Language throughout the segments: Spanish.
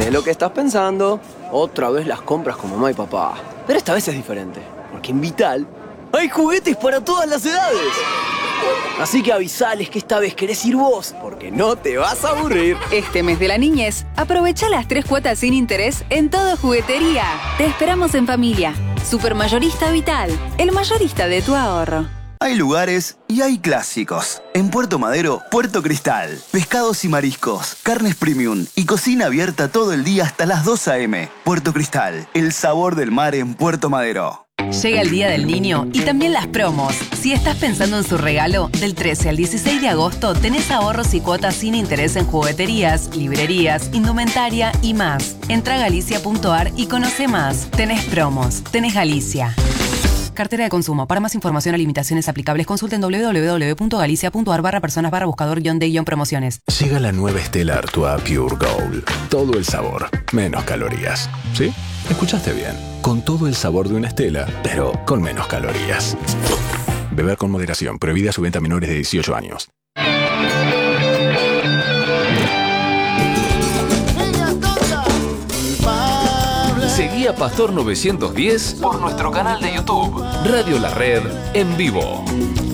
Sé lo que estás pensando. Otra vez las compras con mamá y papá. Pero esta vez es diferente. Porque en Vital hay juguetes para todas las edades. Así que avisales que esta vez querés ir vos, porque no te vas a aburrir. Este mes de la niñez, aprovecha las 3 cuotas sin interés en todo juguetería. Te esperamos en familia. Supermayorista Vital, el mayorista de tu ahorro. Hay lugares y hay clásicos. En Puerto Madero, Puerto Cristal. Pescados y mariscos, carnes premium y cocina abierta todo el día hasta las 2 a.m. Puerto Cristal, el sabor del mar en Puerto Madero. Llega el Día del Niño y también las promos. Si estás pensando en su regalo, del 13 al 16 de agosto tenés ahorros y cuotas sin interés en jugueterías, librerías, indumentaria y más. Entra a galicia.ar y conoce más. Tenés promos. Tenés Galicia. Cartera de consumo. Para más información o limitaciones aplicables, consulten www.galicia.ar/personas/buscador-de-promociones. Llega la nueva Stella Artois Pure Gold. Todo el sabor, menos calorías. ¿Sí? Escuchaste bien. Con todo el sabor de una Stella, pero con menos calorías. Beber con moderación. Prohibida su venta a menores de 18 años. Seguí a Pastor 910 por nuestro canal de YouTube. Radio La Red en vivo.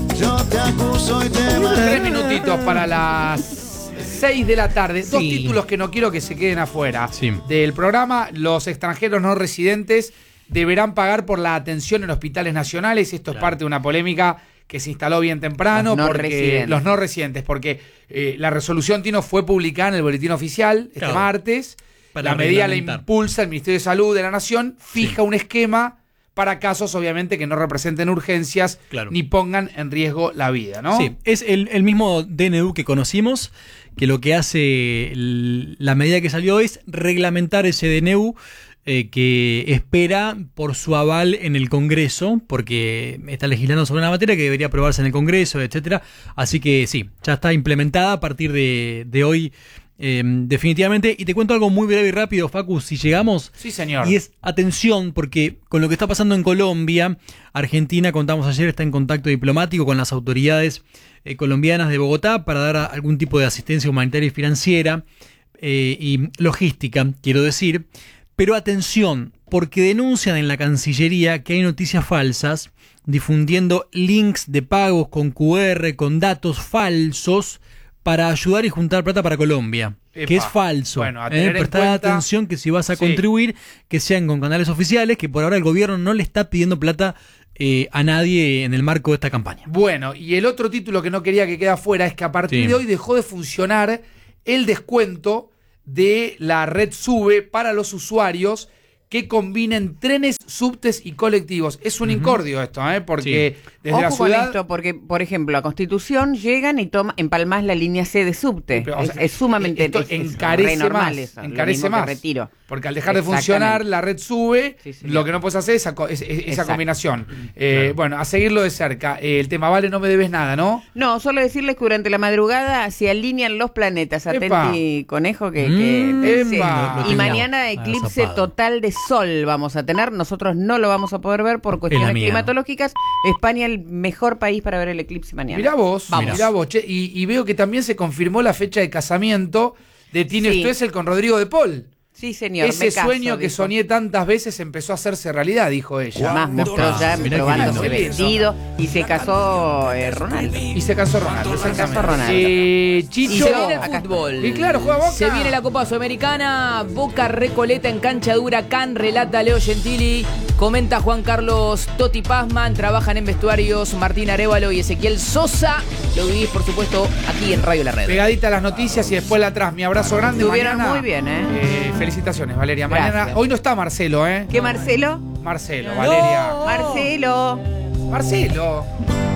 3 minutitos para las 6 de la tarde. Sí. 2 títulos que no quiero que se queden afuera del programa. Los extranjeros no residentes deberán pagar por la atención en hospitales nacionales. Esto es parte de una polémica que se instaló bien temprano. Los no residentes, porque la resolución, Tino, fue publicada en el Boletín Oficial este martes. La medida la impulsa el Ministerio de Salud de la Nación, fija un esquema para casos, obviamente, que no representen urgencias ni pongan en riesgo la vida, ¿no? Sí, es el mismo DNU que conocimos, que lo que hace la medida que salió es reglamentar ese DNU que espera por su aval en el Congreso, porque está legislando sobre una materia que debería aprobarse en el Congreso, etcétera. Así que sí, ya está implementada a partir de hoy. Definitivamente, y te cuento algo muy breve y rápido, Facu, si llegamos. Sí, señor. Y es atención, porque con lo que está pasando en Colombia, Argentina, contamos ayer, está en contacto diplomático con las autoridades colombianas de Bogotá para dar algún tipo de asistencia humanitaria y financiera y logística, quiero decir. Pero atención, porque denuncian en la Cancillería que hay noticias falsas difundiendo links de pagos con QR, con datos falsos, para ayudar y juntar plata para Colombia, que es falso. Bueno, a tener Prestad atención que si vas a contribuir, que sean con canales oficiales, que por ahora el gobierno no le está pidiendo plata a nadie en el marco de esta campaña. Bueno, y el otro título que no quería que quede afuera es que a partir de hoy dejó de funcionar el descuento de la red SUBE para los usuarios que combinen trenes, subtes y colectivos. Es un incordio esto, porque desde la ciudad... con esto, porque, por ejemplo, a Constitución llegan y empalmás la línea C de subte. Pero, es sumamente... Esto encarece más. Eso, encarece más. Retiro. Porque al dejar de funcionar la red SUBE, lo que no puedes hacer es esa combinación. Bueno, a seguirlo de cerca. El tema, Vale, no me debes nada, ¿no? No, solo decirles que durante la madrugada se alinean los planetas. Atenti, conejo, y mañana eclipse total de sol vamos a tener. Nosotros no lo vamos a poder ver por cuestiones climatológicas. España, el mejor país para ver el eclipse mañana. Mirá vos. Che, y veo que también se confirmó la fecha de casamiento de Tino Stoessel con Rodrigo de Paul. Sí, señor. Ese sueño que soñé tantas veces empezó a hacerse realidad, dijo ella. Más mostró ya probándose vestido. Y se casó Ronaldo. Y se casó Ronaldo, exactamente. Chicho. Y se viene el fútbol. Y claro, juega Boca. Se viene la Copa Sudamericana. Boca Recoleta en cancha de Huracán. Relata Leo Gentili. Comenta Juan Carlos Totti Pazman. Trabajan en vestuarios Martín Arévalo y Ezequiel Sosa. Lo vivís, por supuesto, aquí en Radio La Red. Pegadita a las noticias y después la atrás. Mi abrazo grande. Estuvieron muy bien, felicitaciones, Valeria. Mañana, hoy no está Marcelo, ¿Qué Marcelo? Marcelo, Valeria. Marcelo.